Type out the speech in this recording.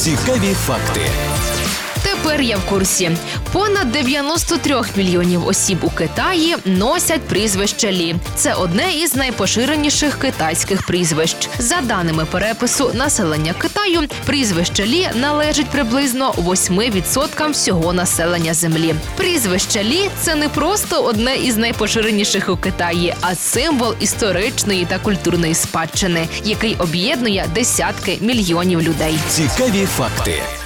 Цікаві факти. Тепер я в курсі. Понад 93 мільйонів осіб у Китаї носять прізвище Лі. Це одне із найпоширеніших китайських прізвищ. За даними перепису населення Китаю, прізвище Лі належить приблизно 8% всього населення землі. Прізвище Лі – це не просто одне із найпоширеніших у Китаї, а символ історичної та культурної спадщини, який об'єднує десятки мільйонів людей. Цікаві факти.